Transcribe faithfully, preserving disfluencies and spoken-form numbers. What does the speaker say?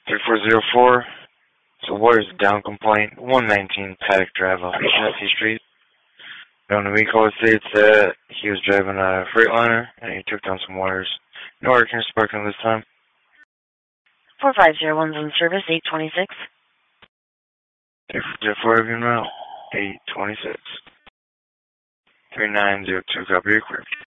three four zero four. It's a Waters Down complaint. one nineteen Paddock Drive off Chelsea Street. Known to me, call states that he was driving a Freightliner and he took down some wires. No air conditioning sparking this time. four five zero one's on service, eight twenty-six. three four zero four, Avian Route, eight twenty-six. three nine zero two, copy, you're clear.